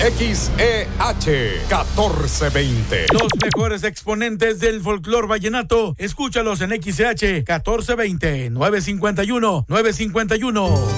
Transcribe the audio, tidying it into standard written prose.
XEH 1420. Los mejores exponentes del folclor vallenato, escúchalos en XEH 1420, 951.